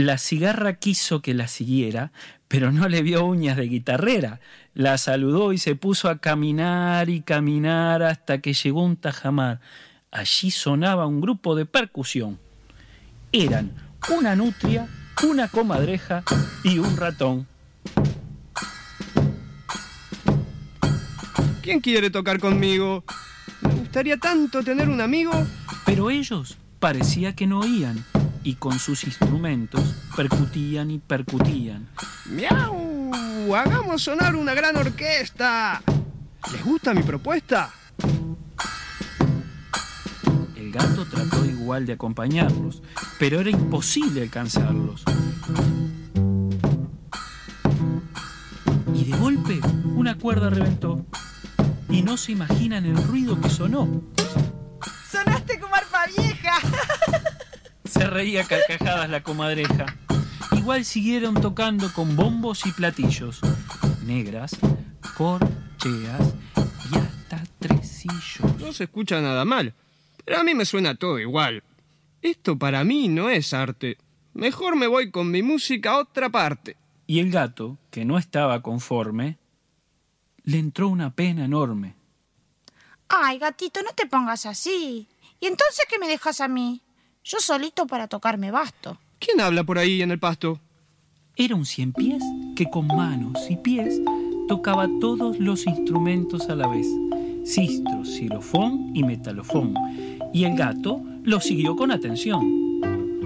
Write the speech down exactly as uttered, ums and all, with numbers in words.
La cigarra quiso que la siguiera, pero no le vio uñas de guitarrera. La saludó y se puso a caminar y caminar hasta que llegó a un tajamar. Allí sonaba un grupo de percusión. Eran una nutria, una comadreja y un ratón. ¿Quién quiere tocar conmigo? Me gustaría tanto tener un amigo. Pero ellos parecía que no oían, y con sus instrumentos percutían y percutían. ¡Miau! ¡Hagamos sonar una gran orquesta! ¿Les gusta mi propuesta? El gato trató igual de acompañarlos, pero era imposible alcanzarlos. Y de golpe una cuerda reventó, y no se imaginan el ruido que sonó. ¡Sonaste como arpa vieja! Se reía a carcajadas la comadreja. Igual siguieron tocando con bombos y platillos, negras, corcheas y hasta tresillos. No se escucha nada mal, pero a mí me suena todo igual. Esto para mí no es arte. Mejor me voy con mi música a otra parte. Y el gato, que no estaba conforme, le entró una pena enorme. Ay, gatito, no te pongas así. ¿Y entonces qué me dejas a mí? Yo solito para tocarme basto. ¿Quién habla por ahí en el pasto? Era un ciempiés que con manos y pies tocaba todos los instrumentos a la vez: sistro, xilofón y metalofón. Y el gato lo siguió con atención.